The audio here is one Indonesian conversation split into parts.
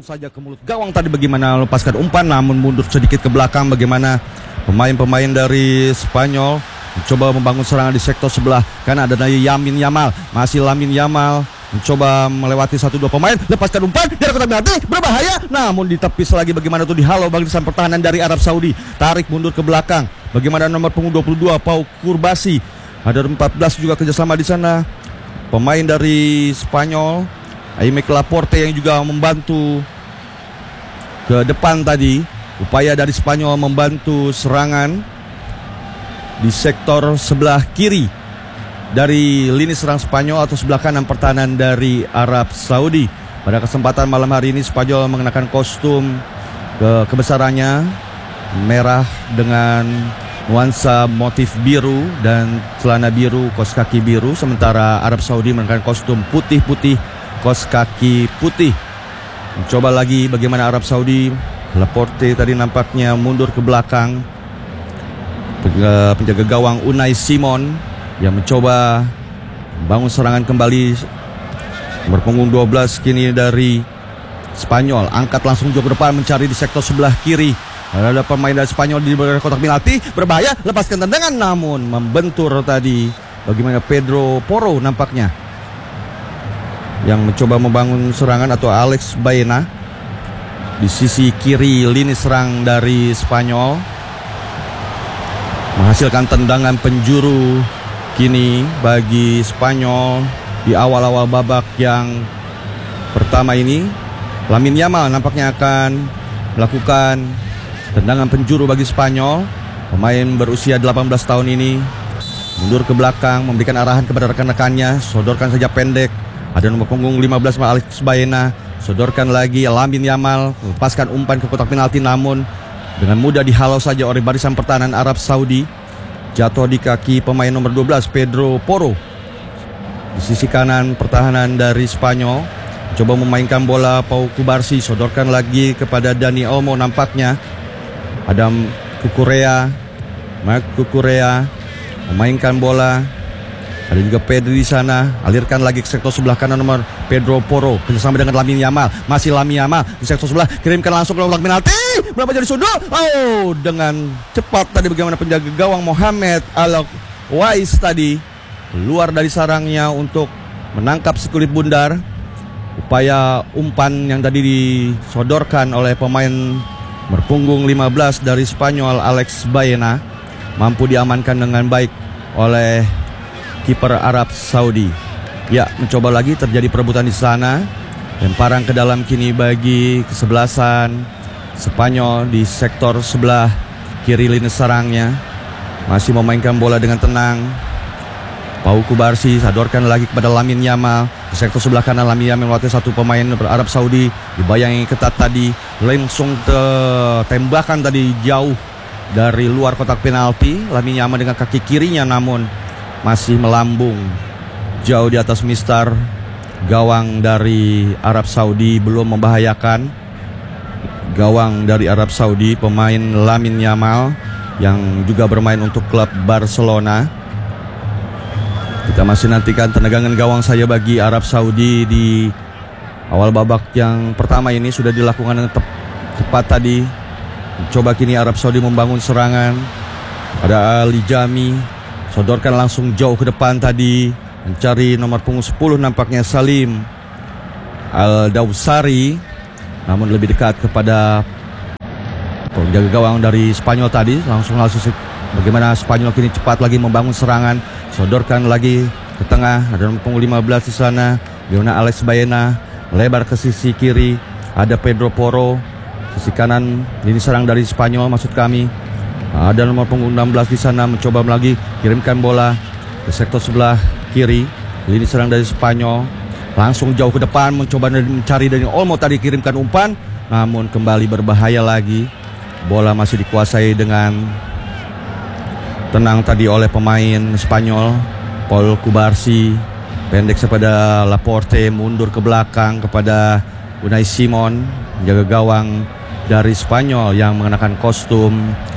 saja ke mulut gawang tadi, bagaimana lepaskan umpan namun mundur sedikit ke belakang. Bagaimana pemain-pemain dari Spanyol mencoba membangun serangan di sektor sebelah karena ada Lamine Yamal. Masih Lamine Yamal mencoba melewati 1-2 pemain, lepaskan umpan dari kotak penalti, berbahaya namun ditepis lagi. Bagaimana itu dihalau barisan pertahanan dari Arab Saudi, tarik mundur ke belakang. Bagaimana nomor punggung 22 Pau Kurbasi, ada 14 juga kerjasama di sana. Pemain dari Spanyol, Aymeric Laporte yang juga membantu ke depan tadi. Upaya dari Spanyol membantu serangan di sektor sebelah kiri dari lini serang Spanyol atau sebelah kanan pertahanan dari Arab Saudi. Pada kesempatan malam hari ini Spanyol mengenakan kostum kebesarannya merah dengan nuansa motif biru dan celana biru, kaos kaki biru. Sementara Arab Saudi mengenakan kostum putih-putih, kaos kaki putih. Mencoba lagi bagaimana Arab Saudi. Laporte tadi nampaknya mundur ke belakang. Penjaga gawang Unai Simon yang mencoba membangun serangan kembali. Nomor punggung 12 kini dari Spanyol, angkat langsung jauh ke depan mencari di sektor sebelah kiri. Ada pemain dari Spanyol di kotak penalti, berbahaya, lepaskan tendangan namun membentur tadi. Bagaimana Pedro Porro nampaknya yang mencoba membangun serangan, atau Alex Baena di sisi kiri lini serang dari Spanyol, menghasilkan tendangan penjuru kini bagi Spanyol di awal-awal babak yang pertama ini. Lamine Yamal nampaknya akan melakukan tendangan penjuru bagi Spanyol. Pemain berusia 18 tahun ini mundur ke belakang, memberikan arahan kepada rekan-rekannya, sodorkan saja pendek. Ada nomor punggung 15 Alex Baena, sodorkan lagi Lamine Yamal, lepaskan umpan ke kotak penalti namun dengan mudah dihalau saja oleh barisan pertahanan Arab Saudi. Jatuh di kaki pemain nomor 12 Pedro Porro. Di sisi kanan pertahanan dari Spanyol coba memainkan bola. Pau Kubarsi sodorkan lagi kepada Dani Olmo. Nampaknya Adam Kukurea, Mark Kukurea memainkan bola. Ada juga Pedri di sana, alirkan lagi ke sektor sebelah kanan nomor Pedro Porro bersama dengan Lamine Yamal. Masih Lamine Yamal di sektor sebelah, kirimkan langsung ke kotak penalti. Berapa jadi sudut? Oh, dengan cepat tadi bagaimana penjaga gawang Mohamed Al-Wais tadi keluar dari sarangnya untuk menangkap si kulit bundar. Upaya umpan yang tadi disodorkan oleh pemain berpunggung 15 dari Spanyol Alex Baena mampu diamankan dengan baik oleh kiper Arab Saudi. Ya, mencoba lagi, terjadi perebutan di sana. Lemparan ke dalam kini bagi kesebelasan Spanyol di sektor sebelah kiri lini serangnya. Masih memainkan bola dengan tenang. Pau Kubarsi sodorkan lagi kepada Lamine Yamal. Di sektor sebelah kanan Lamine Yamal melewati satu pemain Arab Saudi. Dibayangi ketat tadi. Langsung tembakan tadi jauh dari luar kotak penalti. Lamine Yamal dengan kaki kirinya namun masih melambung jauh di atas mistar gawang dari Arab Saudi. Belum membahayakan gawang dari Arab Saudi, pemain Lamine Yamal yang juga bermain untuk klub Barcelona. Kita masih nantikan tendangan gawang saya bagi Arab Saudi di awal babak yang pertama ini sudah dilakukan tepat tadi. Coba kini Arab Saudi membangun serangan. Ada Ali Jami, sodorkan langsung jauh ke depan tadi, mencari nomor punggung 10 nampaknya Salim Al-Dawsari, namun lebih dekat kepada penjaga gawang dari Spanyol tadi. Langsung bagaimana Spanyol kini cepat lagi membangun serangan, sodorkan lagi ke tengah. Ada nomor punggung 15 di sana, bagaimana Alex Baena lebar ke sisi kiri. Ada Pedro Porro, sisi kanan lini serang dari Spanyol maksud kami. Ada nomor punggung 16 di sana, mencoba lagi kirimkan bola ke sektor sebelah kiri lini serang dari Spanyol. Langsung jauh ke depan mencoba mencari Dani Olmo tadi, kirimkan umpan namun kembali berbahaya lagi. Bola masih dikuasai dengan tenang tadi oleh pemain Spanyol. Paul Kubarsi pendek kepada Laporte, mundur ke belakang kepada Unai Simon, menjaga gawang dari Spanyol yang mengenakan kostum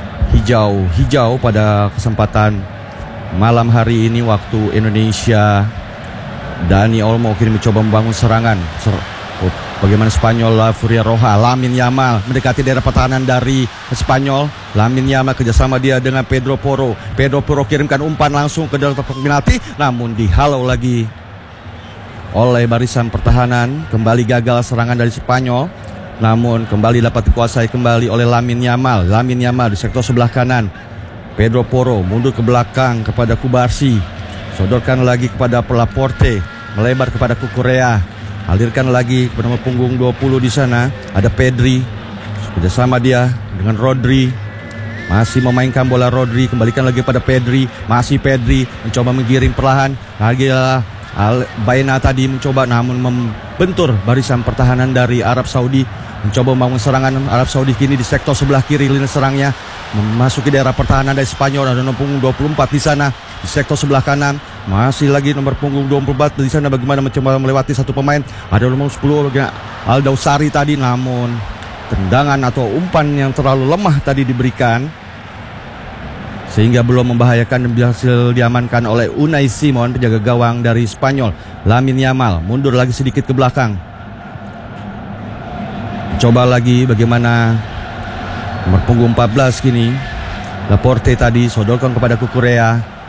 hijau pada kesempatan malam hari ini waktu Indonesia. Dani Olmo kini mencoba membangun serangan. Bagaimana Spanyol, La Furia Roja, Lamine Yamal mendekati daerah pertahanan dari Spanyol. Lamine Yamal kerjasama dia dengan Pedro Porro. Pedro Porro kirimkan umpan langsung ke dalam kotak penalti, namun dihalau lagi oleh barisan pertahanan. Kembali gagal serangan dari Spanyol, namun kembali dapat dikuasai kembali oleh Lamine Yamal. Lamine Yamal di sektor sebelah kanan. Pedro Porro mundur ke belakang kepada Kubarsi, sodorkan lagi kepada Laporte, melebar kepada Cucurella. Alirkan lagi kepada nomor punggung 20 di sana. Ada Pedri. Kerjasama dia dengan Rodri. Masih memainkan bola Rodri. Kembalikan lagi pada Pedri. Masih Pedri mencoba menggiring perlahan. Lagi Baena tadi mencoba, namun membentur barisan pertahanan dari Arab Saudi. Mencoba membangun serangan Arab Saudi kini di sektor sebelah kiri lini serangnya. Memasuki daerah pertahanan dari Spanyol. Ada nomor punggung 24 di sana. Di sektor sebelah kanan masih lagi nomor punggung 24 di sana. Bagaimana mencoba melewati satu pemain. Ada nomor 10 Aldausari tadi, namun tendangan atau umpan yang terlalu lemah tadi diberikan sehingga belum membahayakan dan berhasil diamankan oleh Unai Simon, penjaga gawang dari Spanyol. Lamine Yamal mundur lagi sedikit ke belakang. Coba lagi bagaimana nomor punggung 14 kini. Laporte tadi sodorkan kepada Cucurella.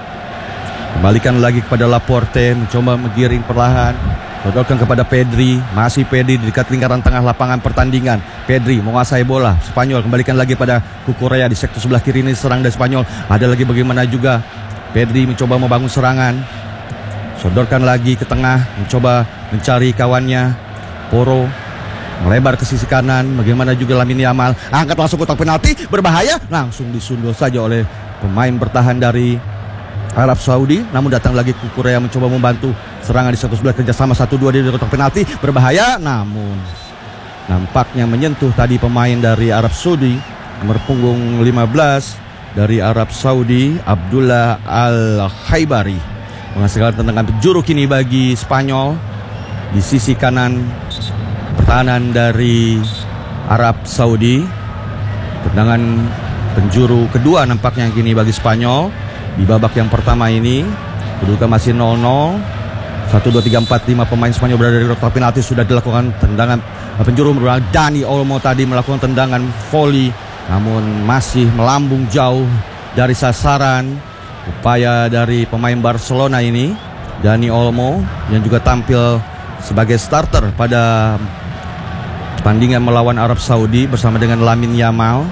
Kembalikan lagi kepada Laporte, mencoba menggiring perlahan. Sodorkan kepada Pedri. Masih Pedri di dekat lingkaran tengah lapangan pertandingan. Pedri menguasai bola. Spanyol kembalikan lagi pada Cucurella di sektor sebelah kiri ini serang dari Spanyol. Ada lagi bagaimana juga Pedri mencoba membangun serangan. Sodorkan lagi ke tengah, mencoba mencari kawannya. Porro melebar ke sisi kanan. Bagaimana juga Lamine Yamal, angkat langsung kotak penalti, berbahaya, langsung disundul saja oleh pemain bertahan dari Arab Saudi. Namun datang lagi Cucurella mencoba membantu serangan di satu sebelah, kerjasama 1-2 di kotak penalti, berbahaya, namun nampaknya menyentuh tadi pemain dari Arab Saudi, nomor punggung 15 dari Arab Saudi, Abdullah Al-Khaibari, menghasilkan tendangan penjuru kini bagi Spanyol di sisi kanan pertahanan dari Arab Saudi. Tendangan penjuru kedua nampaknya kini bagi Spanyol di babak yang pertama ini. Kedudukan masih 0-0. 1, 2, 3, 4, 5 pemain Spanyol berada di kotak penalti. Sudah dilakukan tendangan penjuru. Dani Olmo tadi melakukan tendangan volley, namun masih melambung jauh dari sasaran. Upaya dari pemain Barcelona ini, Dani Olmo, yang juga tampil sebagai starter pada pertandingan melawan Arab Saudi bersama dengan Lamine Yamal.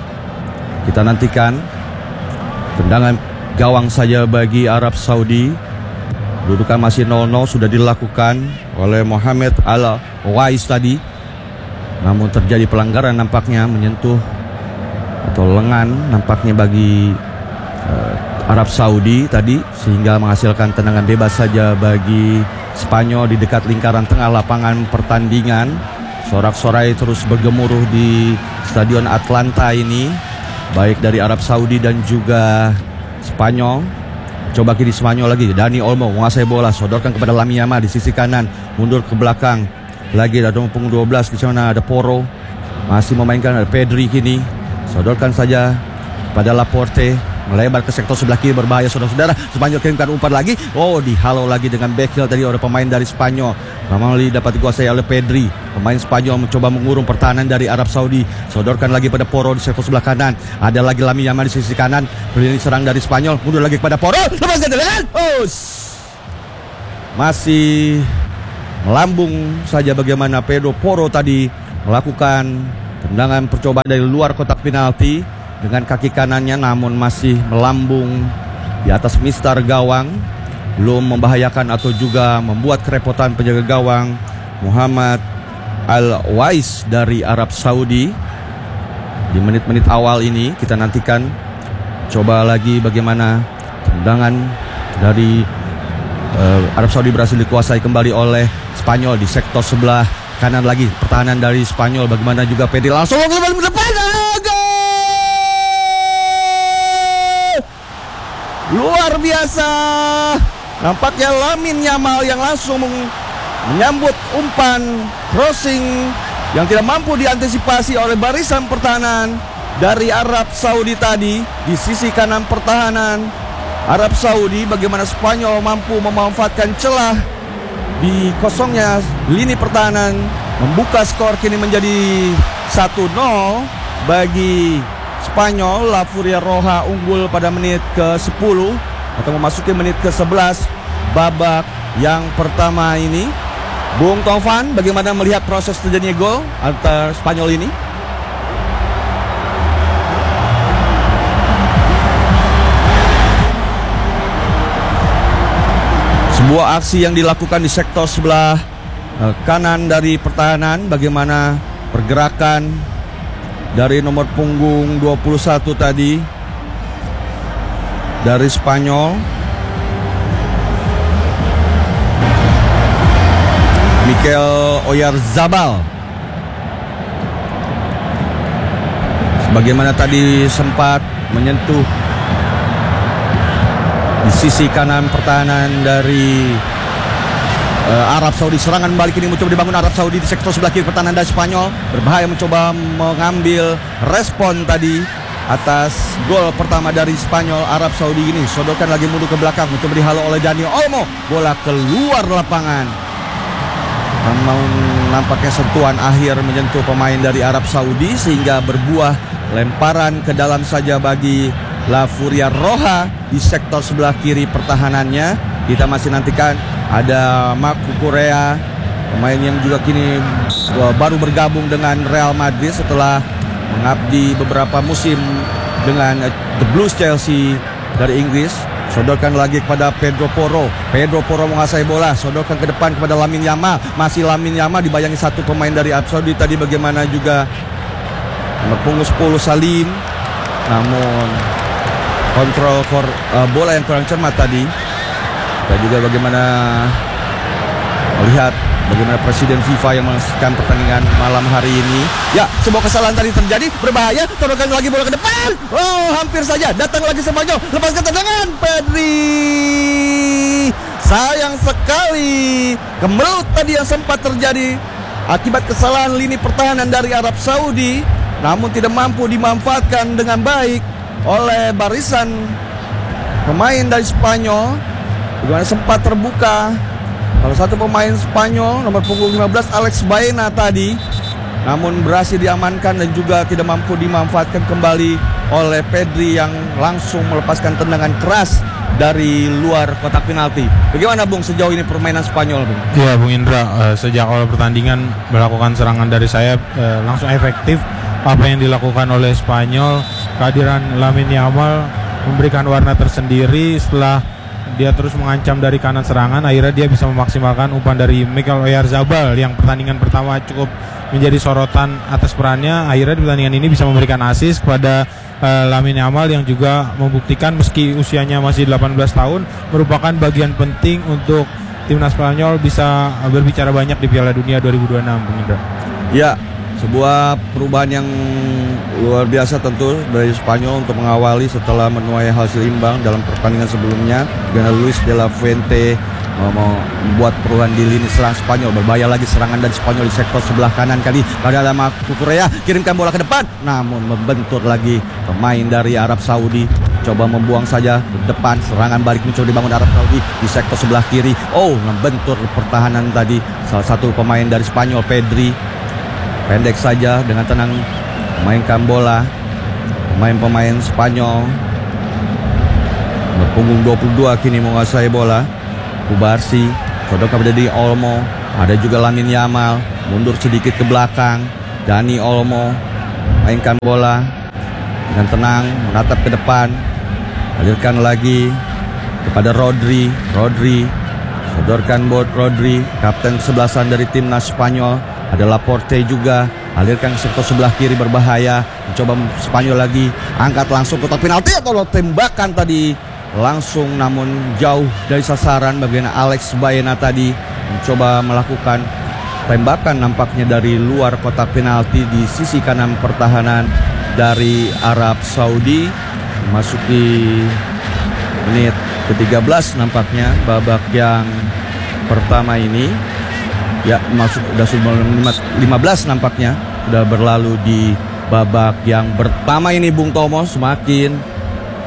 Kita nantikan tendangan gawang saja bagi Arab Saudi. Kedudukan masih 0-0, sudah dilakukan oleh Mohamed Al-Wais tadi. Namun terjadi pelanggaran nampaknya, menyentuh atau lengan nampaknya bagi Arab Saudi tadi, sehingga menghasilkan tendangan bebas saja bagi Spanyol di dekat lingkaran tengah lapangan pertandingan. Sorak-sorai terus bergemuruh di Stadion Atlanta ini, baik dari Arab Saudi dan juga Spanyol. Coba kiri Spanyol lagi. Dani Olmo menguasai bola, sodorkan kepada Lamine Yamal di sisi kanan, mundur ke belakang. Lagi ada nomor punggung 12 di sana, ada Porro. Masih memainkan, ada Pedri kini. Sodorkan saja pada Laporte, melebar ke sektor sebelah kiri, berbahaya saudara-saudara. Spanyol kirimkan umpan lagi. Oh, dihalau lagi dengan backheel tadi oleh pemain dari Spanyol. Kembali dapat dikuasai oleh Pedri. Pemain Spanyol mencoba mengurung pertahanan dari Arab Saudi. Sodorkan lagi pada Porro di sektor sebelah kanan. Ada lagi Lamine Yamal di sisi kanan. Berlini serang dari Spanyol, mundur lagi kepada Porro. Lepaskan tendangan. Masih melambung saja bagaimana Pedro Porro tadi melakukan tendangan percobaan dari luar kotak penalti dengan kaki kanannya, namun masih melambung di atas mistar gawang, belum membahayakan atau juga membuat kerepotan penjaga gawang Muhammad Al-Wais dari Arab Saudi. Di menit-menit awal ini kita nantikan coba lagi bagaimana tendangan dari Arab Saudi berhasil dikuasai kembali oleh Spanyol di sektor sebelah kanan lagi. Pertahanan dari Spanyol, bagaimana juga Pedri langsung ke depan. Luar biasa. Nampaknya Lamine Yamal yang langsung menyambut umpan crossing yang tidak mampu diantisipasi oleh barisan pertahanan dari Arab Saudi tadi di sisi kanan pertahanan Arab Saudi. Bagaimana Spanyol mampu memanfaatkan celah di kosongnya lini pertahanan, membuka skor kini menjadi 1-0 bagi Spanyol. La Furia Roja unggul pada menit ke-10 atau memasuki menit ke-11 babak yang pertama ini. Bung Tovan, bagaimana melihat proses terjadinya gol antar Spanyol ini? Sebuah aksi yang dilakukan di sektor sebelah kanan dari pertahanan. Bagaimana pergerakan dari nomor punggung 21 tadi dari Spanyol, Mikel Oyarzabal. Sebagaimana tadi sempat menyentuh di sisi kanan pertahanan dari Arab Saudi. Serangan balik ini mencoba dibangun Arab Saudi di sektor sebelah kiri pertahanan dari Spanyol. Berbahaya mencoba mengambil respon tadi atas gol pertama dari Spanyol. Arab Saudi ini sodorkan lagi mundur ke belakang, mencoba dihalau oleh Dani Olmo. Bola keluar lapangan. Namun nampaknya sentuhan akhir menyentuh pemain dari Arab Saudi sehingga berbuah lemparan ke dalam saja bagi La Furia Roja di sektor sebelah kiri pertahanannya. Kita masih nantikan ada Marc Cucurella, pemain yang juga kini baru bergabung dengan Real Madrid setelah mengabdi beberapa musim dengan The Blues Chelsea dari Inggris. Sodorkan lagi kepada Pedro Porro. Pedro Porro menguasai bola, sodorkan ke depan kepada Lamine Yamal. Masih Lamine Yamal dibayangi satu pemain dari Arab Saudi tadi. Bagaimana juga nomor punggung 10 Salim, namun kontrol bola yang kurang cermat tadi. Dan juga bagaimana melihat bagaimana Presiden FIFA yang menyaksikan pertandingan malam hari ini. Ya, sebuah kesalahan tadi terjadi, berbahaya. Sodorkan lagi bola ke depan. Oh, hampir saja datang lagi Spanyol. Lepaskan tendangan Pedri. Sayang sekali kemelut tadi yang sempat terjadi akibat kesalahan lini pertahanan dari Arab Saudi, namun tidak mampu dimanfaatkan dengan baik oleh barisan pemain dari Spanyol. Bagaimana sempat terbuka salah satu pemain Spanyol nomor punggung 15 Alex Baena tadi, namun berhasil diamankan dan juga tidak mampu dimanfaatkan kembali oleh Pedri yang langsung melepaskan tendangan keras dari luar kotak penalti. Bagaimana Bung sejauh ini permainan Spanyol, Bung? Iya Bung Indra, sejak awal pertandingan melakukan serangan dari sayap langsung efektif. Apa yang dilakukan oleh Spanyol, kehadiran Lamine Yamal memberikan warna tersendiri. Setelah dia terus mengancam dari kanan serangan, akhirnya dia bisa memaksimalkan umpan dari Mikel Oyarzabal yang pertandingan pertama cukup menjadi sorotan atas perannya. Akhirnya di pertandingan ini bisa memberikan assist kepada Lamine Yamal yang juga membuktikan meski usianya masih 18 tahun merupakan bagian penting untuk timnas Spanyol bisa berbicara banyak di Piala Dunia 2026, Bung Indra. Ya, sebuah perubahan yang luar biasa tentu dari Spanyol untuk mengawali setelah menuai hasil imbang dalam pertandingan sebelumnya. Karena Luis de la Fuente mau membuat perubahan di lini serang Spanyol. Berbahaya lagi serangan dari Spanyol di sektor sebelah kanan kali. Ada Marc Cucurella, kirimkan bola ke depan, namun membentur lagi pemain dari Arab Saudi. Coba membuang saja ke depan, serangan balik mencoba dibangun Arab Saudi di sektor sebelah kiri. Oh, membentur pertahanan tadi salah satu pemain dari Spanyol, Pedri. Pendek saja dengan tenang memainkan bola pemain-pemain Spanyol. Berpunggung 22 kini menguasai bola. Kubarsi, sodorkan kepada Dani Olmo. Ada juga Lamine Yamal, mundur sedikit ke belakang. Dani Olmo mainkan bola dengan tenang, menatap ke depan. Alirkan lagi kepada Rodri. Sodorkan buat Rodri, kapten kesebelasan dari timnas Spanyol. Ada Laporte juga, alirkan ke sektor sebelah kiri, berbahaya. Mencoba Spanyol lagi, angkat langsung kotak penalti atau tembakan tadi langsung namun jauh dari sasaran. Bagian Alex Baena tadi mencoba melakukan tembakan nampaknya dari luar kotak penalti di sisi kanan pertahanan dari Arab Saudi. Memasuki menit ke-13 nampaknya babak yang pertama ini. Ya, masuk sudah 15 nampaknya sudah berlalu di babak yang pertama ini, Bung Tomo. Semakin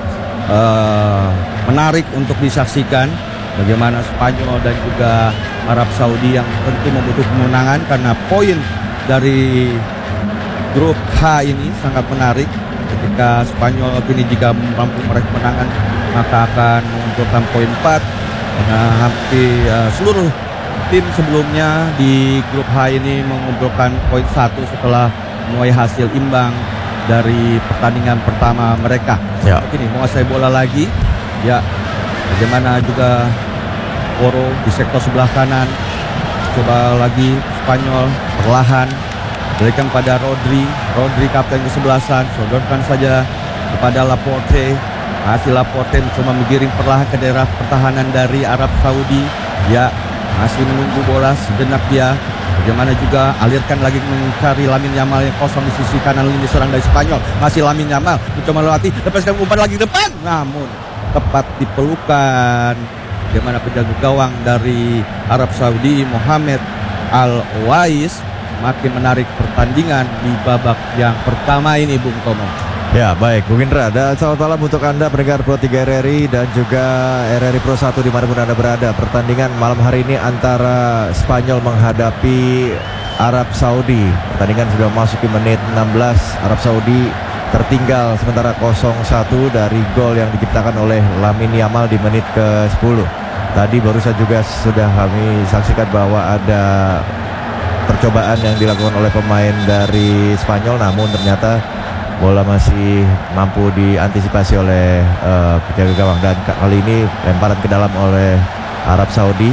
menarik untuk disaksikan bagaimana Spanyol dan juga Arab Saudi yang tentu membutuhkan kemenangan karena poin dari grup H ini sangat menarik. Ketika Spanyol kini jika mampu meraih kemenangan maka akan mengumpulkan poin 4 karena hampir seluruh tim sebelumnya di grup H ini mengumpulkan poin 1 setelah menuai hasil imbang dari pertandingan pertama mereka. Ya. Ini menguasai bola lagi. Ya, bagaimana juga Poro di sektor sebelah kanan. Coba lagi Spanyol perlahan berikan pada Rodri kapten kesebelasan, sodorkan saja kepada Laporte. Masih Laporte mencoba menggiring perlahan ke daerah pertahanan dari Arab Saudi. Ya, masih menunggu bola sejenak dia. Bagaimana juga alirkan lagi mencari Lamine Yamal yang kosong di sisi kanan lini serang dari Spanyol. Masih Lamine Yamal mencoba melewati, lepaskan umpan lagi ke depan. Namun tepat dipelukan. Bagaimana penjaga gawang dari Arab Saudi Mohamed Al-Wais makin menarik pertandingan di babak yang pertama ini, Bung Tomo. Ya, baik Bung Indra, dan selamat malam untuk Anda pendengar Pro 3 RRI dan juga RRI Pro 1 dimanapun Anda berada. Pertandingan malam hari ini antara Spanyol menghadapi Arab Saudi. Pertandingan sudah memasuki menit 16. Arab Saudi tertinggal sementara 0-1 dari gol yang diciptakan oleh Lamine Yamal di menit ke-10. Tadi barusan juga sudah kami saksikan bahwa ada percobaan yang dilakukan oleh pemain dari Spanyol, namun ternyata bola masih mampu diantisipasi oleh penjaga gawang, dan kali ini lemparan ke dalam oleh Arab Saudi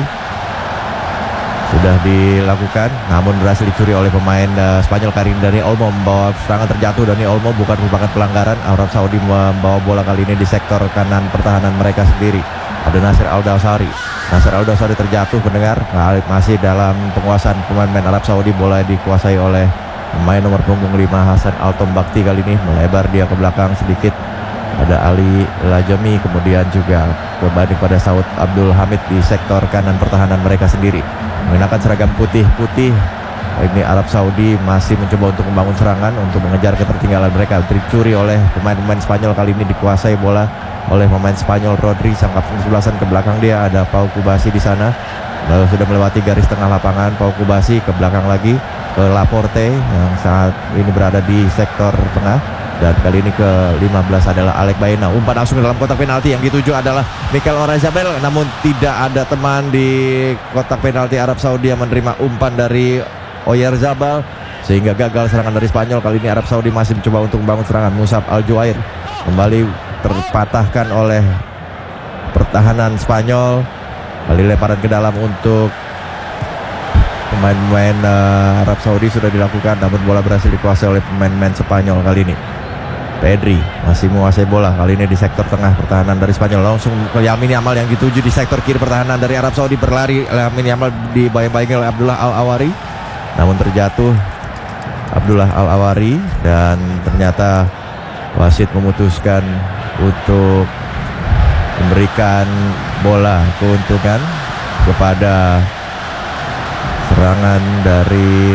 sudah dilakukan, namun berhasil dicuri oleh pemain Spanyol. Dani Olmo membawa serangan terjatuh. Dani Olmo bukan merupakan pelanggaran. Arab Saudi membawa bola kali ini di sektor kanan pertahanan mereka sendiri. Ada Nasser Al-Dawsari terjatuh, pendengar. Masih dalam penguasaan pemain Arab Saudi. Bola dikuasai oleh pemain nomor punggung 5 Hasan Al-Tombakti. Kali ini melebar dia ke belakang sedikit. Ada Ali Lajami, kemudian juga berbanding pada Saud Abdul Hamid di sektor kanan pertahanan mereka sendiri. Mengenakan seragam putih-putih. Ini Arab Saudi masih mencoba untuk membangun serangan untuk mengejar ketertinggalan mereka. Dicuri oleh pemain-pemain Spanyol. Kali ini dikuasai bola oleh pemain Spanyol Rodri, sang kapten kesebelasan. Ke belakang dia ada Pau Kubasi di sana. Lalu sudah melewati garis tengah lapangan. Pau Kubasi ke belakang lagi ke Laporte yang saat ini berada di sektor tengah. Dan kali ini ke-15 adalah Alex Baena. Umpan langsung ke dalam kotak penalti. Yang dituju adalah Mikel Oyarzabal, namun tidak ada teman di kotak penalti Arab Saudi yang menerima umpan dari Oyarzabal, sehingga gagal serangan dari Spanyol. Kali ini Arab Saudi masih mencoba untuk membangun serangan. Musab Al-Juair kembali terpatahkan oleh pertahanan Spanyol. Kali lemparan ke dalam untuk pemain-pemain Arab Saudi sudah dilakukan, namun bola berhasil dikuasai oleh pemain-pemain Spanyol kali ini. Pedri masih menguasai bola kali ini di sektor tengah pertahanan dari Spanyol. Langsung ke Lamine Yamal yang dituju di sektor kiri pertahanan dari Arab Saudi. Berlari Lamine Yamal dibayang-bayangi oleh Abdullah Al-Awari, namun terjatuh Abdullah Al-Awari, dan ternyata wasit memutuskan untuk memberikan bola keuntungan kepada serangan dari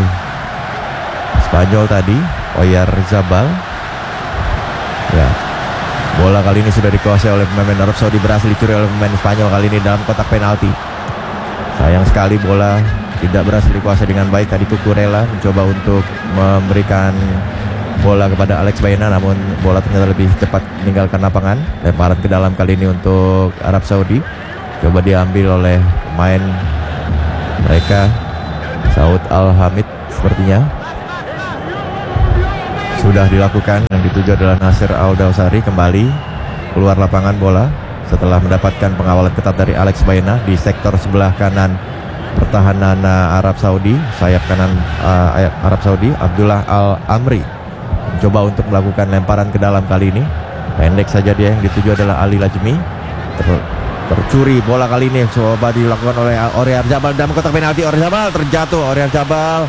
Spanyol tadi, Oyarzabal. Ya, bola kali ini sudah dikuasai oleh pemain Arab Saudi, berhasil dicuri oleh pemain Spanyol kali ini dalam kotak penalti. Sayang sekali bola tidak berhasil dikuasai dengan baik. Tadi Cucurella mencoba untuk memberikan bola kepada Alex Baena, namun bola ternyata lebih cepat meninggalkan lapangan. Lemparan ke dalam kali ini untuk Arab Saudi, coba diambil oleh pemain mereka, Saud Al-Hamid sepertinya. Sudah dilakukan, yang dituju adalah Nasser Al-Dawsari. Kembali keluar lapangan bola setelah mendapatkan pengawalan ketat dari Alex Baena di sektor sebelah kanan pertahanan Arab Saudi. Sayap kanan Arab Saudi, Abdullah Al-Amri mencoba untuk melakukan lemparan ke dalam kali ini. Pendek saja dia, yang dituju adalah Ali Lajmi. Tercuri bola kali ini, coba dilakukan oleh Oyarzabal dalam kotak penalti. Oyarzabal terjatuh. Oyarzabal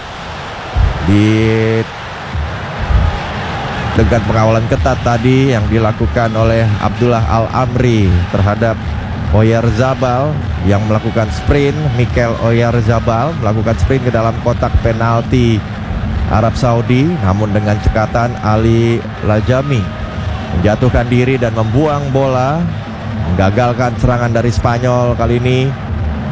dengan pengawalan ketat tadi yang dilakukan oleh Abdullah Al-Amri terhadap Oyarzabal yang melakukan sprint. Mikel Oyarzabal melakukan sprint ke dalam kotak penalti Arab Saudi, namun dengan cekatan Ali Lajami menjatuhkan diri dan membuang bola, menggagalkan serangan dari Spanyol kali ini.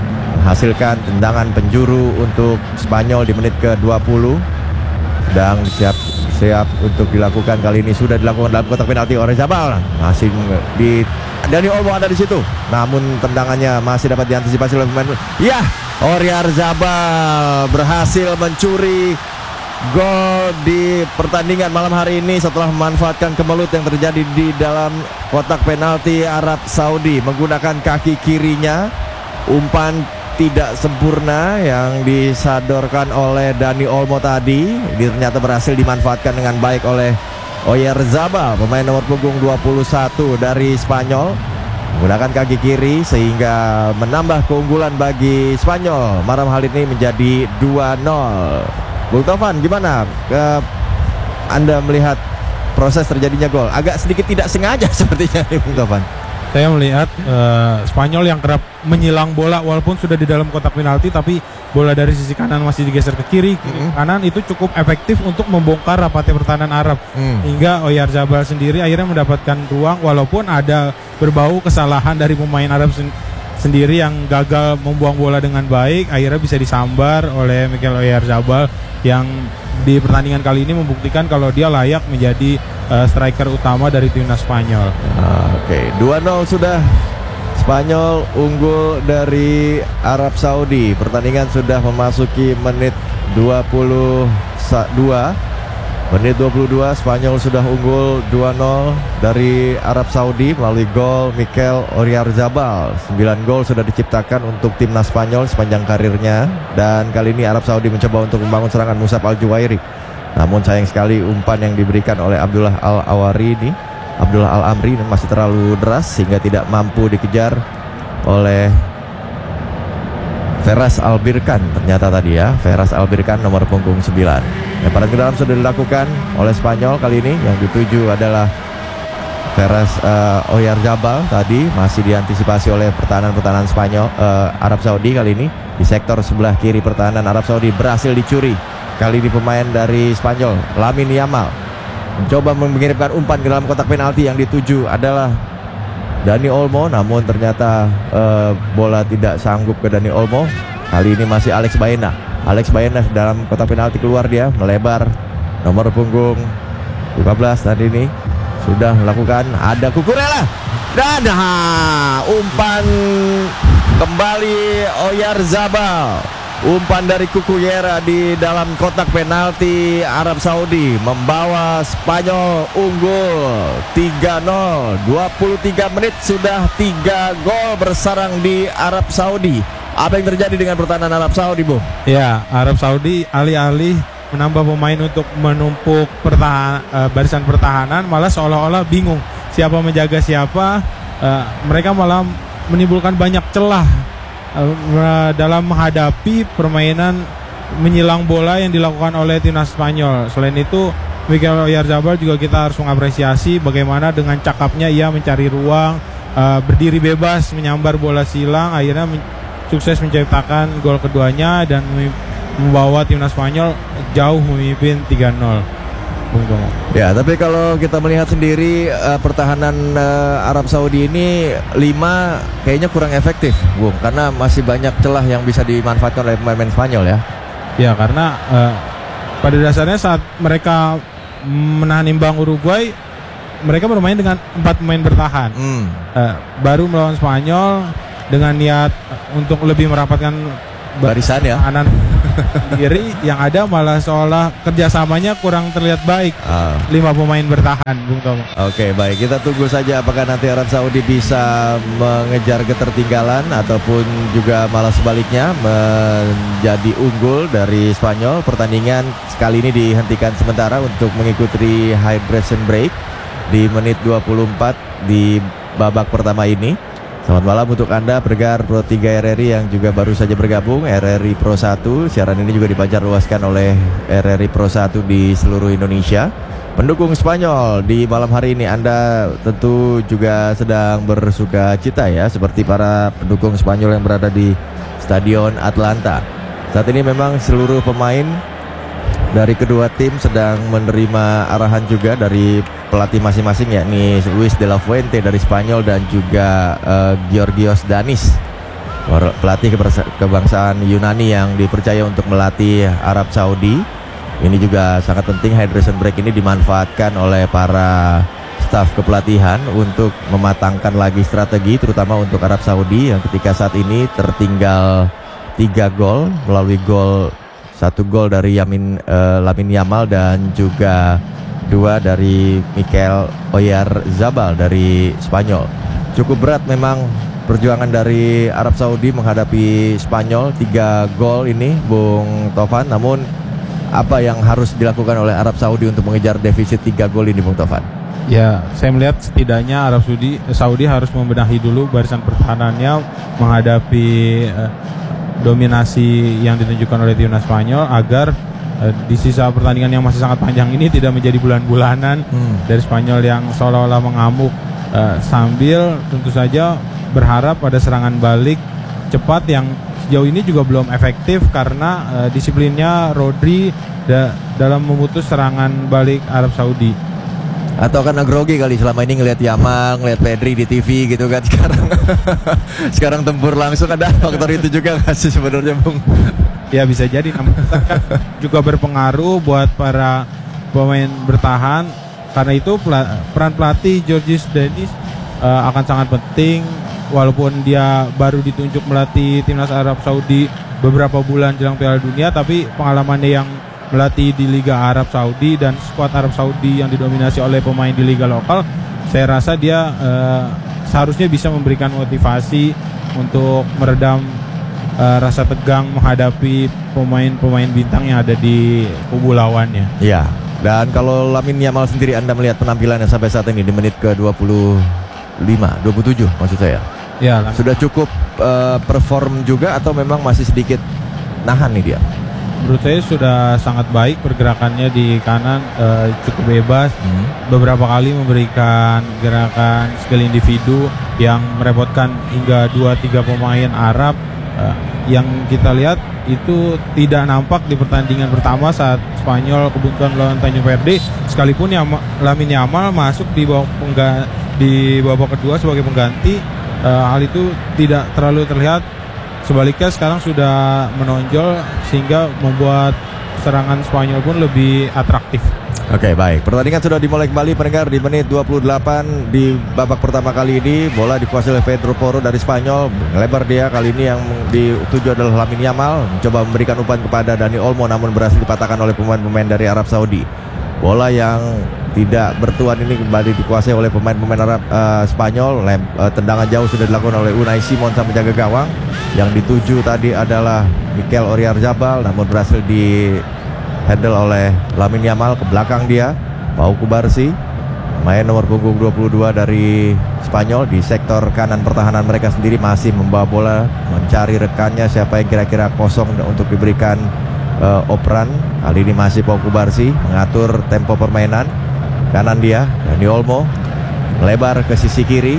menghasilkan tendangan penjuru untuk Spanyol di menit ke-20. Sedang siap untuk dilakukan, kali ini sudah dilakukan dalam kotak penalti Oyarzabal. Masih di Dani Olmo ada di situ. Namun tendangannya masih dapat diantisipasi oleh pemain. Ya, Oyarzabal berhasil mencuri gol di pertandingan malam hari ini setelah memanfaatkan kemelut yang terjadi di dalam kotak penalti Arab Saudi menggunakan kaki kirinya. Umpan tidak sempurna yang disadorkan oleh Dani Olmo tadi, ini ternyata berhasil dimanfaatkan dengan baik oleh Oyarzabal, pemain nomor punggung 21 dari Spanyol, menggunakan kaki kiri sehingga menambah keunggulan bagi Spanyol malam hari ini menjadi 2-0. Bung Tovan, gimana Anda melihat proses terjadinya gol? Agak sedikit tidak sengaja sepertinya nih Bung Tovan. Saya melihat Spanyol yang kerap menyilang bola walaupun sudah di dalam kotak penalti, tapi bola dari sisi kanan masih digeser ke kiri, kanan itu cukup efektif untuk membongkar rapatnya pertahanan Arab. Hingga Oyarzabal sendiri akhirnya mendapatkan ruang, walaupun ada berbau kesalahan dari pemain Arab sendiri yang gagal membuang bola dengan baik, akhirnya bisa disambar oleh Mikel Oyarzabal yang di pertandingan kali ini membuktikan kalau dia layak menjadi striker utama dari timnas Spanyol. Oke, 2-0 sudah. Spanyol unggul dari Arab Saudi. Pertandingan sudah memasuki menit 22. Menit 22 Spanyol sudah unggul 2-0 dari Arab Saudi melalui gol Mikel Oyarzabal. 9 gol sudah diciptakan untuk timnas Spanyol sepanjang karirnya, dan kali ini Arab Saudi mencoba untuk membangun serangan Musab Al-Juwairi. Namun sayang sekali umpan yang diberikan oleh Abdullah Al-Amri masih terlalu deras sehingga tidak mampu dikejar oleh Feras Albirkan. Ternyata tadi ya, Feras Albirkan nomor punggung 9. Lemparan ke dalam sudah dilakukan oleh Spanyol kali ini. Yang dituju adalah Feras Oyarzabal. Tadi masih diantisipasi oleh pertahanan Spanyol, Arab Saudi. Kali ini di sektor sebelah kiri pertahanan Arab Saudi berhasil dicuri. Kali ini pemain dari Spanyol, Lamine Yamal, mencoba mengirimkan umpan ke dalam kotak penalti. Yang dituju adalah Dani Olmo, namun ternyata bola tidak sanggup ke Dani Olmo. Kali ini masih Alex Baena. Alex Baena dalam kotak penalti, keluar dia melebar, nomor punggung 15 tadi ini sudah melakukan, ada Cucurella dan umpan kembali Oyarzabal. Umpan dari Cucurella di dalam kotak penalti Arab Saudi membawa Spanyol unggul 3-0. 23 menit sudah 3 gol bersarang di Arab Saudi. Apa yang terjadi dengan pertahanan Arab Saudi, Bu? Ya, Arab Saudi alih-alih menambah pemain untuk menumpuk barisan pertahanan, malah seolah-olah bingung siapa menjaga siapa. Mereka malah menimbulkan banyak celah dalam menghadapi permainan menyilang bola yang dilakukan oleh timnas Spanyol. Selain itu, Mikel Oyarzabal juga kita harus mengapresiasi bagaimana dengan cakapnya ia mencari ruang, berdiri bebas, menyambar bola silang, akhirnya sukses menciptakan gol keduanya dan membawa timnas Spanyol jauh memimpin 3-0. Ya, tapi kalau kita melihat sendiri pertahanan Arab Saudi ini 5 kayaknya kurang efektif, Bung, karena masih banyak celah yang bisa dimanfaatkan oleh pemain Spanyol ya. Ya, karena pada dasarnya saat mereka menahan imbang Uruguay, mereka bermain dengan 4 pemain bertahan. Baru melawan Spanyol dengan niat untuk lebih merapatkan barisan ya, pertahanan diri, yang ada malah seolah kerjasamanya kurang terlihat baik. 5 pemain bertahan, Bung Tomo. Oke, baik, kita tunggu saja apakah nanti Arab Saudi bisa mengejar ketertinggalan ataupun juga malah sebaliknya menjadi unggul dari Spanyol. Pertandingan sekali ini dihentikan sementara untuk mengikuti hydration break di menit 24 di babak pertama ini. Selamat malam untuk Anda pendengar Pro 3 RRI yang juga baru saja bergabung, RRI Pro 1. Siaran ini juga dipancar luaskan oleh RRI Pro 1 di seluruh Indonesia. Pendukung Spanyol di malam hari ini, Anda tentu juga sedang bersuka cita ya, seperti para pendukung Spanyol yang berada di Stadion Atlanta. Saat ini memang seluruh pemain dari kedua tim sedang menerima arahan juga dari pelatih masing-masing, yakni Luis de la Fuente dari Spanyol dan juga Georgios Danis pelatih kebangsaan Yunani yang dipercaya untuk melatih Arab Saudi. Ini juga sangat penting, hydration break ini dimanfaatkan oleh para staf kepelatihan untuk mematangkan lagi strategi, terutama untuk Arab Saudi yang ketika saat ini tertinggal 3 gol melalui 1 gol dari Lamine Yamal dan juga 2 dari Mikel Oyarzabal dari Spanyol. Cukup berat memang perjuangan dari Arab Saudi menghadapi Spanyol, 3 gol ini Bung Tovan. Namun apa yang harus dilakukan oleh Arab Saudi untuk mengejar defisit 3 gol ini Bung Tovan? Ya, saya melihat setidaknya Arab Saudi harus membenahi dulu barisan pertahanannya menghadapi dominasi yang ditunjukkan oleh timnas Spanyol agar di sisa pertandingan yang masih sangat panjang ini tidak menjadi bulan-bulanan dari Spanyol yang seolah-olah mengamuk, sambil tentu saja berharap pada serangan balik cepat yang sejauh ini juga belum efektif karena disiplinnya Rodri dalam memutus serangan balik Arab Saudi. Atau karena grogi kali selama ini ngelihat Yamal, ngelihat Pedri di TV gitu kan. Sekarang tempur langsung, ada faktor itu juga nggak sih sebenarnya Bung? Ya bisa jadi, namun kan juga berpengaruh buat para pemain bertahan. Karena itu peran pelatih Georges Denis akan sangat penting. Walaupun dia baru ditunjuk melatih timnas Arab Saudi beberapa bulan jelang Piala Dunia, tapi pengalamannya yang melatih di Liga Arab Saudi dan skuad Arab Saudi yang didominasi oleh pemain di Liga lokal, saya rasa dia seharusnya bisa memberikan motivasi untuk meredam rasa tegang menghadapi pemain-pemain bintang yang ada di kubu lawannya. Iya. Dan kalau Lamine Yamal sendiri, Anda melihat penampilannya sampai saat ini di menit ke 27 maksud saya. Ya, sudah cukup perform juga atau memang masih sedikit nahan nih dia? Menurut saya sudah sangat baik pergerakannya di kanan, cukup bebas. Beberapa kali memberikan gerakan skill individu yang merepotkan hingga 2-3 pemain Arab. Yang kita lihat itu tidak nampak di pertandingan pertama saat Spanyol kebuntuan melawan Tanjung Verde, sekalipun Lamine Yamal masuk di babak kedua sebagai pengganti. Hal itu tidak terlalu terlihat. Sebaliknya sekarang sudah menonjol sehingga membuat serangan Spanyol pun lebih atraktif. Oke, baik. Pertandingan sudah dimulai kembali pendengar di menit 28 di babak pertama kali ini. Bola dikuasai oleh Pedro Porro dari Spanyol. Lebar dia, kali ini yang dituju adalah Lamine Yamal. Mencoba memberikan umpan kepada Dani Olmo namun berhasil dipatahkan oleh pemain-pemain dari Arab Saudi. Bola yang tidak bertuan ini kembali dikuasai oleh pemain-pemain Arab Spanyol. Tendangan jauh sudah dilakukan oleh Unai Simon sang penjaga gawang. Yang dituju tadi adalah Mikel Oyarzabal namun berhasil di handle oleh Lamine Yamal. Ke belakang dia Pau Kubarsi, main nomor punggung 22 dari Spanyol. Di sektor kanan pertahanan mereka sendiri masih membawa bola, mencari rekannya siapa yang kira-kira kosong untuk diberikan operan. Kali ini masih Pau Kubarsi mengatur tempo permainan. Kanan dia Dani Olmo, melebar ke sisi kiri,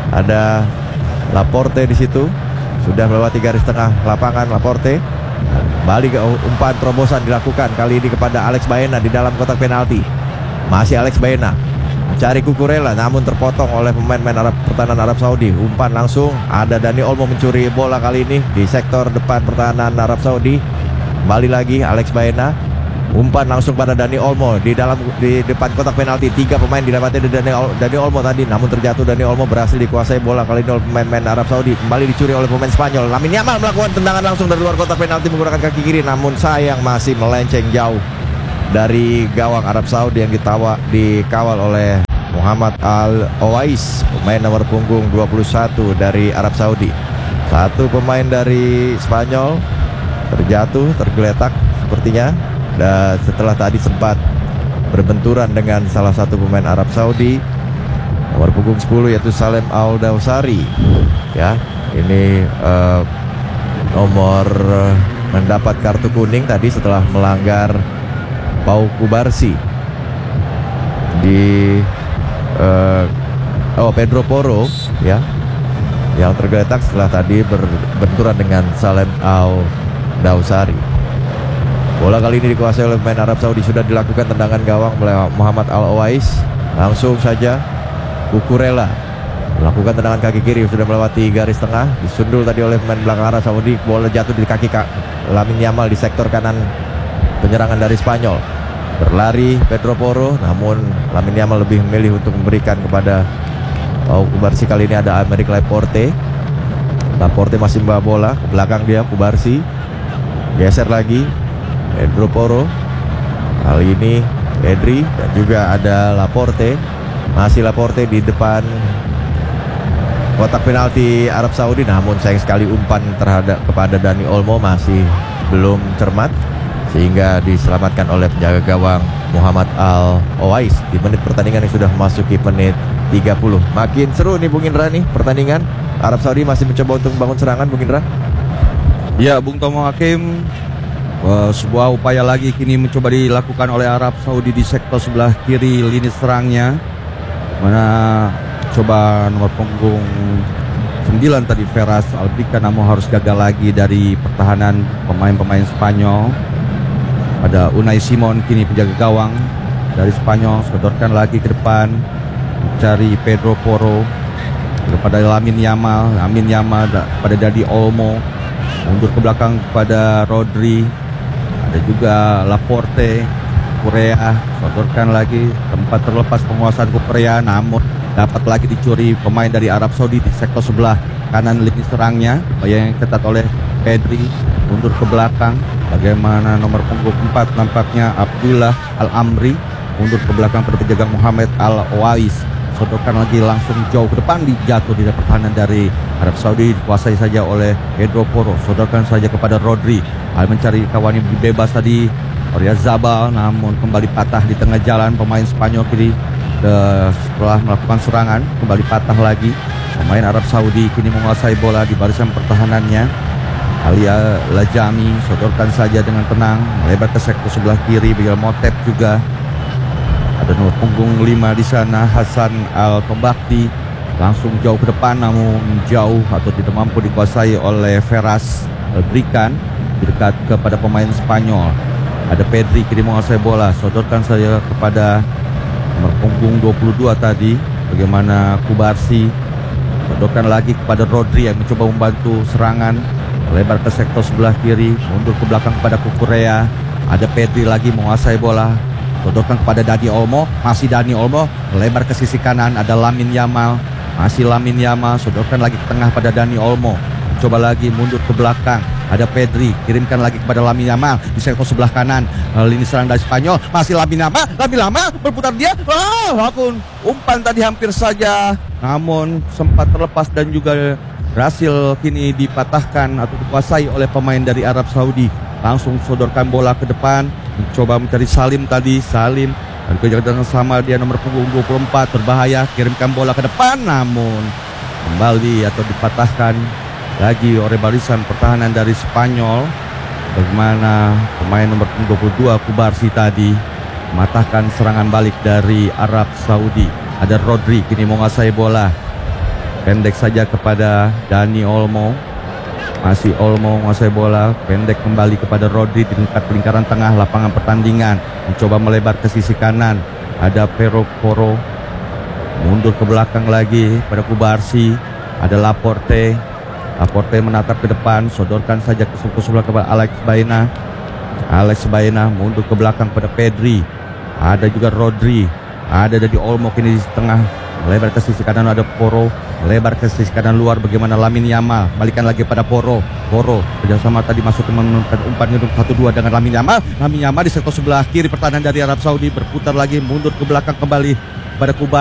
ada Laporte di situ. Sudah melewati garis tengah lapangan Laporte. Balik ke umpan terobosan dilakukan kali ini kepada Alex Baena di dalam kotak penalti. Masih Alex Baena mencari Cucurella namun terpotong oleh pemain-pemain pertahanan Arab Saudi. Umpan langsung, ada Dani Olmo mencuri bola kali ini di sektor depan pertahanan Arab Saudi. Kembali lagi Alex Baena, umpan langsung pada Dani Olmo di depan kotak penalti. 3 pemain didapati dari Dani Olmo tadi, namun terjatuh. Dani Olmo berhasil dikuasai bola kali ini oleh pemain-pemain Arab Saudi. Kembali dicuri oleh pemain Spanyol. Lamine Yamal melakukan tendangan langsung dari luar kotak penalti menggunakan kaki kiri, namun sayang masih melenceng jauh dari gawang Arab Saudi yang dikawal oleh Muhammad Al-Owais, pemain nomor punggung 21 dari Arab Saudi. Satu pemain dari Spanyol terjatuh, tergeletak sepertinya. Dan setelah tadi sempat berbenturan dengan salah satu pemain Arab Saudi nomor punggung 10 yaitu Salem Al-Dawsari. Ya, ini nomor mendapat kartu kuning tadi setelah melanggar Pau Kubarsi di Pedro Porro ya, yang tergeletak setelah tadi berbenturan dengan Salem Al-Dawsari. Bola kali ini dikuasai oleh pemain Arab Saudi. Sudah dilakukan tendangan gawang oleh Muhammad Al-Owais. Langsung saja Cucurella melakukan tendangan kaki kiri, sudah melewati garis tengah, disundul tadi oleh pemain belakang Arab Saudi. Bola jatuh di kaki Lamine Yamal di sektor kanan penyerangan dari Spanyol. Berlari Pedro Porro, namun Lamine Yamal lebih memilih untuk memberikan kepada Kubarsi. Kali ini ada Aymeric Laporte. Laporte masih membawa bola ke belakang dia. Kubarsi geser lagi Pedro Porro. Kali ini Pedri dan juga ada Laporte. Masih Laporte di depan kotak penalti Arab Saudi, namun sayang sekali umpan kepada Dani Olmo masih belum cermat, sehingga diselamatkan oleh penjaga gawang Muhammad Al-Owais di menit pertandingan yang sudah memasuki menit 30. Makin seru nih Bung Indra nih pertandingan. Arab Saudi masih mencoba untuk membangun serangan, Bung Indra. Ya, Bung Tomo Hakim, sebuah upaya lagi kini mencoba dilakukan oleh Arab Saudi di sektor sebelah kiri lini serangnya, mana coba nomor punggung 9 tadi Feras Albrica, namun harus gagal lagi dari pertahanan pemain-pemain Spanyol. Ada Unai Simon kini penjaga gawang dari Spanyol, sodorkan lagi ke depan mencari Pedro Porro kepada Lamine Yamal pada Dani Olmo, mundur ke belakang kepada Rodri, ada juga Laporte. Korea sodorkan lagi, tempat terlepas penguasaan Korea, namun dapat lagi dicuri pemain dari Arab Saudi di sektor sebelah kanan lini serangnya. Yang ketat oleh Pedri, mundur ke belakang. Bagaimana nomor punggung 4 nampaknya Abdullah Al-Amri, mundur ke belakang pada penjaga Muhammad Al-Owais. Sodorkan lagi langsung jauh ke depan, dijatuh di pertahanan dari Arab Saudi, dikuasai saja oleh Pedro Porro. Sodorkan saja kepada Rodri, mencari kawan yang bebas tadi Oyarzabal, namun kembali patah di tengah jalan pemain Spanyol kiri. Setelah melakukan serangan kembali patah lagi pemain Arab Saudi, kini menguasai bola di barisan pertahanannya. Alia Lajami sodorkan saja dengan tenang, melebar ke sektor sebelah kiri. Bigel Motep juga ada nomor punggung 5 di sana, Hasan Al-Tombakti langsung jauh ke depan, namun jauh atau tidak mampu dikuasai oleh Feras Albrican dekat kepada pemain Spanyol. Ada Pedri kini menguasai bola, sodorkan saja kepada nomor punggung 22 tadi. Bagaimana Kubarsi, sodorkan lagi kepada Rodri yang mencoba membantu serangan, lebar ke sektor sebelah kiri, mundur ke belakang kepada Kukurea. Ada Pedri lagi menguasai bola, sodorkan kepada Dani Olmo, masih Dani Olmo, lebar ke sisi kanan. Ada Lamine Yamal, masih Lamine Yamal, sodorkan lagi ke tengah pada Dani Olmo, coba lagi mundur ke belakang. Ada Pedri, kirimkan lagi kepada Lamine Yamal di sektor sebelah kanan lini serang dari Spanyol. Masih Lamine Yamal berputar dia. Umpan tadi hampir saja, namun sempat terlepas dan juga berhasil kini dipatahkan atau dikuasai oleh pemain dari Arab Saudi. Langsung sodorkan bola ke depan, mencoba mencari Salim tadi. Salim dengan sama dia nomor punggung 24 berbahaya, kirimkan bola ke depan, namun kembali atau dipatahkan lagi oleh barisan pertahanan dari Spanyol. Bagaimana pemain nomor 22 Kubarsi tadi mematahkan serangan balik dari Arab Saudi. Ada Rodri kini menguasai bola, pendek saja kepada Dani Olmo, masih Olmo menguasai bola, pendek kembali kepada Rodri di dekat lingkaran tengah lapangan pertandingan, mencoba melebar ke sisi kanan. Ada Pedro Porro, mundur ke belakang lagi pada Kubarsi. Ada Laporte menatap ke depan, sodorkan saja ke sebelah kepada Alex Baena, mundur ke belakang pada Pedri. Ada juga Rodri, ada Dani Olmo kini di tengah, melebar ke sisi kanan. Ada Porro, melebar ke sisi kanan luar. Bagaimana Lamine Yamal, balikan lagi pada Porro kerjasama tadi masuk ke umpan gedung 1-2 dengan Lamine Yamal di sektor sebelah kiri pertahanan dari Arab Saudi, berputar lagi, mundur ke belakang kembali pada Kubar.